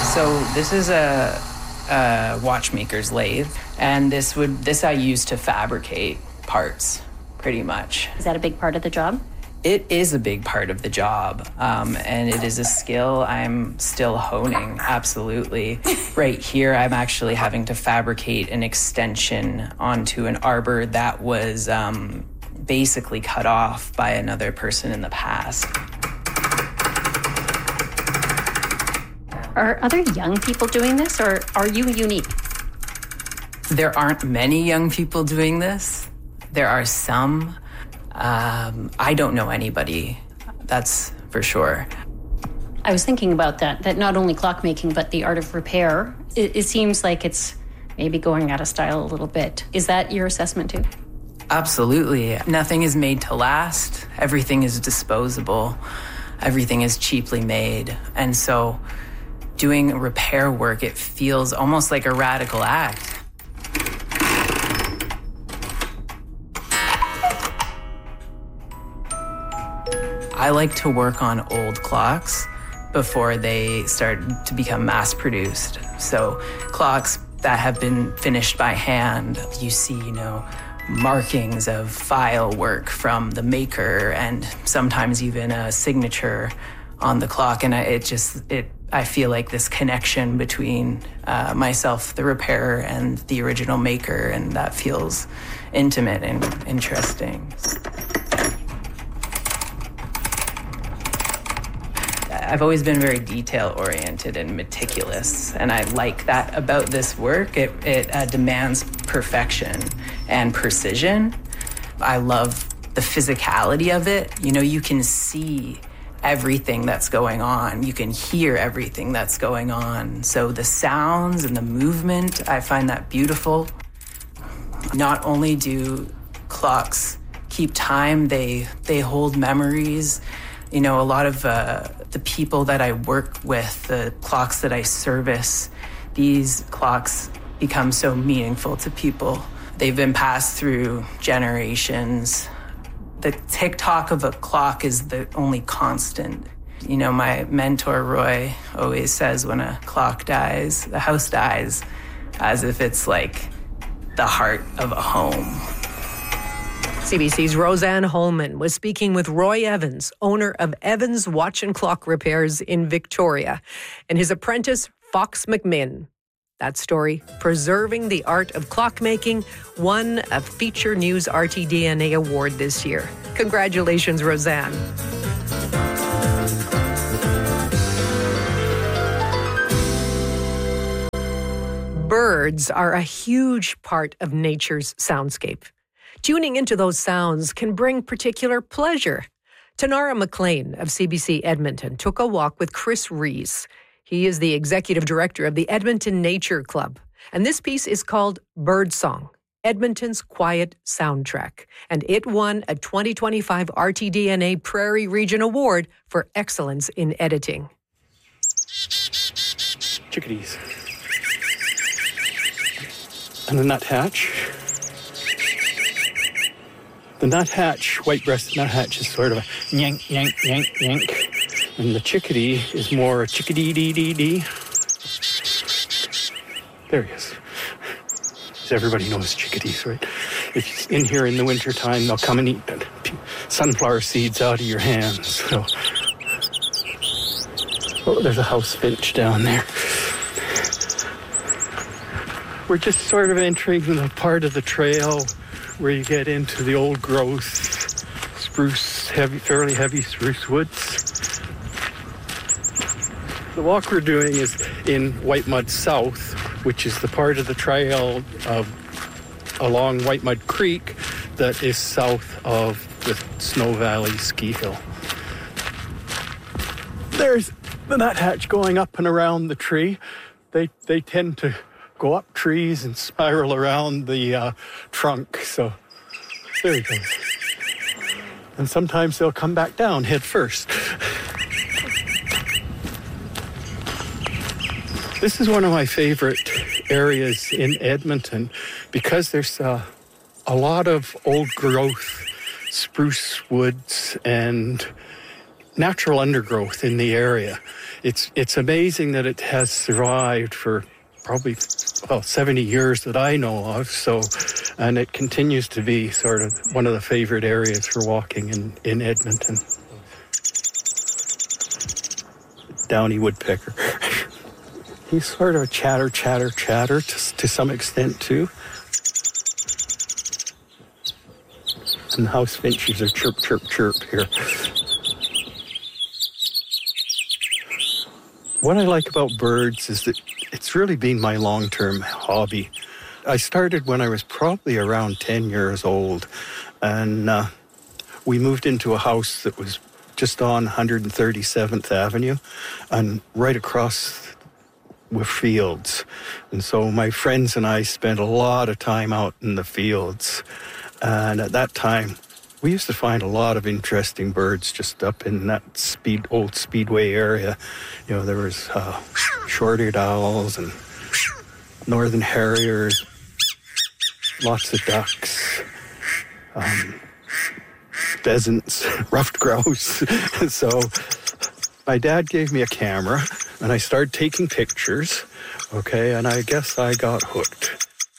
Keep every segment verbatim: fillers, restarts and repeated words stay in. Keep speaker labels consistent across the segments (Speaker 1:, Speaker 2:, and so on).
Speaker 1: So this is a, a watchmaker's lathe, and this would this I use to fabricate parts, pretty much.
Speaker 2: Is that a big part of the job?
Speaker 1: It is a big part of the job, um, and it is a skill I'm still honing, absolutely. Right here, I'm actually having to fabricate an extension onto an arbor that was um, basically cut off by another person in the past.
Speaker 2: Are other young people doing this, or are you unique?
Speaker 1: There aren't many young people doing this. There are some. Um, I don't know anybody, that's for sure.
Speaker 2: I was thinking about that, that not only clockmaking, but the art of repair, it, it seems like it's maybe going out of style a little bit. Is that your assessment too?
Speaker 1: Absolutely. Nothing is made to last. Everything is disposable. Everything is cheaply made. And so doing repair work, it feels almost like a radical act. I like to work on old clocks before they start to become mass-produced. So clocks that have been finished by hand, you see, you know, markings of file work from the maker and sometimes even a signature on the clock. And it just, it, I feel like this connection between uh, myself, the repairer, and the original maker, and that feels intimate and interesting. I've always been very detail-oriented and meticulous, and I like that about this work. It, it uh, demands perfection and precision. I love the physicality of it. You know, you can see everything that's going on. You can hear everything that's going on. So the sounds and the movement, I find that beautiful. Not only do clocks keep time, they, they hold memories. You know, a lot of uh, the people that I work with, the clocks that I service, these clocks become so meaningful to people. They've been passed through generations. The tick-tock of a clock is the only constant. You know, my mentor, Roy, always says when a clock dies, the house dies, as if it's like the heart of a home.
Speaker 3: C B C's Roseanne Holman was speaking with Roy Evans, owner of Evans Watch and Clock Repairs in Victoria, and his apprentice, Fox McMinn. That story, Preserving the Art of Clockmaking, won a Feature News R T D N A award this year. Congratulations, Roseanne. Birds are a huge part of nature's soundscape. Tuning into those sounds can bring particular pleasure. Tanara McLean of C B C Edmonton took a walk with Chris Rees. He is the executive director of the Edmonton Nature Club. And this piece is called Birdsong, Edmonton's Quiet Soundtrack. And it won a twenty twenty-five R T D N A Prairie Region Award for excellence in editing.
Speaker 4: Chickadees. And the nuthatch. The nuthatch, white-breasted nuthatch, is sort of a yank, yank, yank, yank. And the chickadee is more a chickadee-dee-dee-dee. There he is. As everybody knows chickadees, right? If he's in here in the wintertime, they'll come and eat sunflower seeds out of your hands. So, oh, there's a house finch down there. We're just sort of entering the part of the trail where you get into the old growth, spruce, heavy, fairly heavy spruce woods. The walk we're doing is in White Mud South, which is the part of the trail of, along White Mud Creek that is south of the Snow Valley ski hill. There's the nuthatch going up and around the tree. They, they tend to go up trees and spiral around the uh, trunk. So there he goes. And sometimes they'll come back down head first. This is one of my favorite areas in Edmonton because there's uh, a lot of old growth, spruce woods and natural undergrowth in the area. it's it's amazing that it has survived for probably, well, seventy years that I know of. So, and it continues to be sort of one of the favorite areas for walking in, in Edmonton. Downy woodpecker. He's sort of a chatter, chatter, chatter to, to some extent too. And house finches are chirp, chirp, chirp here. What I like about birds is that it's really been my long-term hobby. I started when I was probably around ten years old, and uh, we moved into a house that was just on one hundred thirty-seventh Avenue and right across were fields. And so my friends and I spent a lot of time out in the fields. And at that time, we used to find a lot of interesting birds just up in that speed old Speedway area. You know, there was uh, short-eared owls and northern harriers, lots of ducks, um, pheasants, ruffed grouse. So my dad gave me a camera, and I started taking pictures, okay, and I guess I got hooked.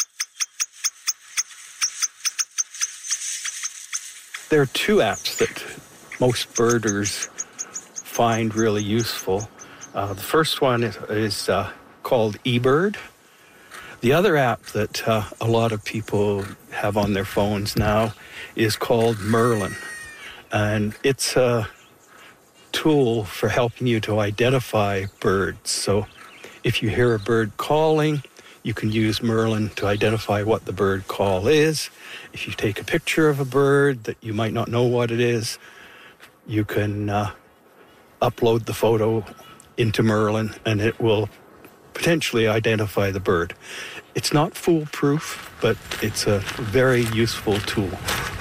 Speaker 4: There are two apps that most birders find really useful. Uh, the first one is, is uh, called eBird. The other app that uh, a lot of people have on their phones now is called Merlin. And it's a tool for helping you to identify birds. So if you hear a bird calling, you can use Merlin to identify what the bird call is. If you take a picture of a bird that you might not know what it is, you can uh, upload the photo into Merlin and it will potentially identify the bird. It's not foolproof, but it's a very useful tool.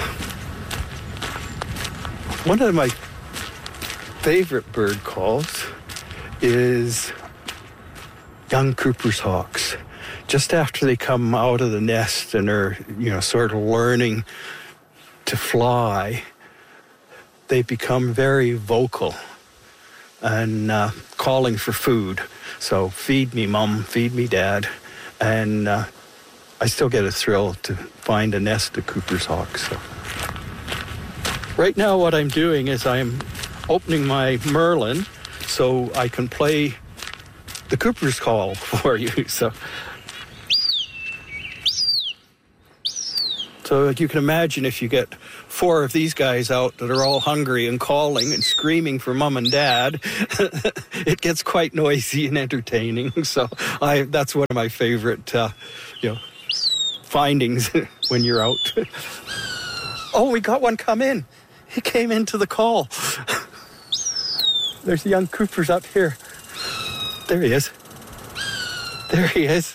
Speaker 4: One of my favorite bird calls is young Cooper's hawks. Just after they come out of the nest and are, you know, sort of learning to fly, they become very vocal and uh, calling for food. So, feed me, Mom, feed me, Dad. And uh, I still get a thrill to find a nest of Cooper's hawks. So. Right now what I'm doing is I'm opening my Merlin so I can play the Cooper's call for you. So. So you can imagine if you get four of these guys out that are all hungry and calling and screaming for Mom and Dad, it gets quite noisy and entertaining. So I that's one of my favorite, uh, you know, findings when you're out. Oh, we got one come in. He came into the call. There's young Coopers up here. There he is. There he is.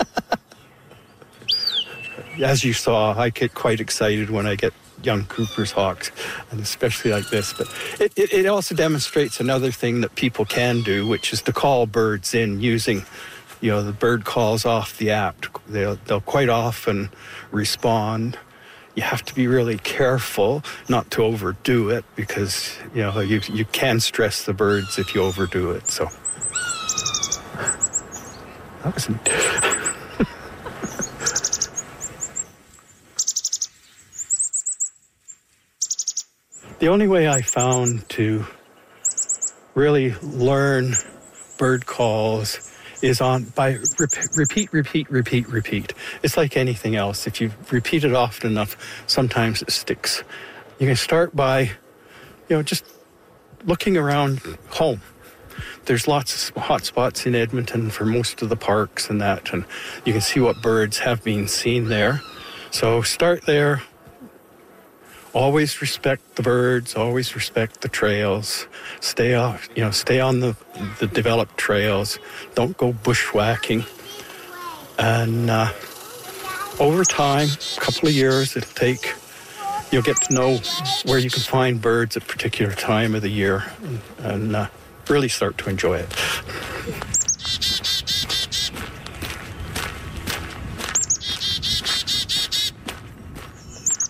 Speaker 4: As you saw, I get quite excited when I get young Cooper's hawks, and especially like this. But it, it, it also demonstrates another thing that people can do, which is to call birds in using, you know, the bird calls off the app. They'll, they'll quite often respond. You have to be really careful not to overdo it because, you know, you, you can stress the birds if you overdo it. So that was... The only way I found to really learn bird calls is on by rep- repeat, repeat, repeat, repeat. It's like anything else. If you repeat it often enough, sometimes it sticks. You can start by, you know, just looking around home. There's lots of hot spots in Edmonton for most of the parks and that, and you can see what birds have been seen there. So start there. Always respect the birds, always respect the trails. Stay off, you know, stay on the, the developed trails. Don't go bushwhacking. And uh, over time, a couple of years it'll take, you'll get to know where you can find birds at a particular time of the year and, and uh, really start to enjoy it.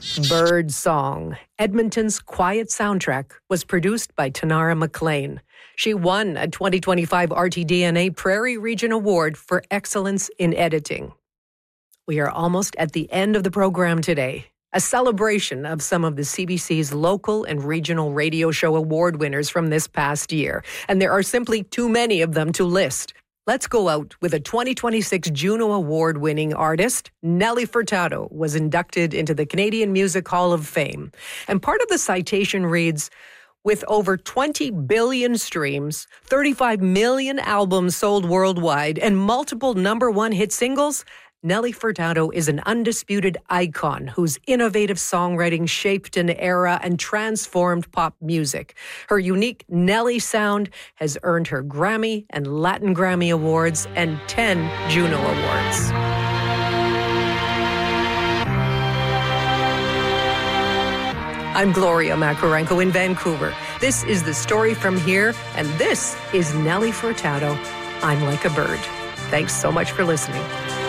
Speaker 3: Bird Song, Edmonton's quiet soundtrack, was produced by Tanara McLean. She won a twenty twenty-five R T D N A Prairie Region Award for Excellence in Editing. We are almost at the end of the program today. A celebration of some of the C B C's local and regional radio show award winners from this past year. And there are simply too many of them to list. Let's go out with a twenty twenty-six Juno Award-winning artist. Nelly Furtado was inducted into the Canadian Music Hall of Fame. And part of the citation reads, with over twenty billion streams, thirty-five million albums sold worldwide, and multiple number one hit singles, Nelly Furtado is an undisputed icon whose innovative songwriting shaped an era and transformed pop music. Her unique Nelly sound has earned her Grammy and Latin Grammy Awards and ten Juno Awards. I'm Gloria Makarenko in Vancouver. This is The Story From Here, and this is Nelly Furtado. I'm Like a Bird. Thanks so much for listening.